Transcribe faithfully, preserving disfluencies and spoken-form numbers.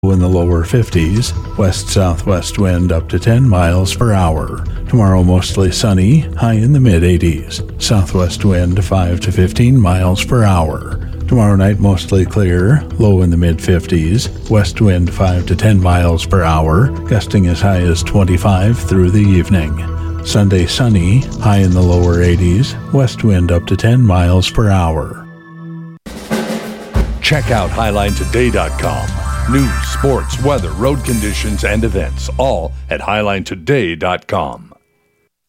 in the lower fifties, west-southwest wind up to ten miles per hour. Tomorrow mostly sunny, high in the mid-eighties. Southwest wind five to fifteen miles per hour. Tomorrow night mostly clear, low in the mid-fifties. West wind five to ten miles per hour, gusting as high as twenty-five through the evening. Sunday sunny, high in the lower eighties. West wind up to ten miles per hour. Check out highline today dot com. News, sports, weather, road conditions, and events, all at highline today dot com.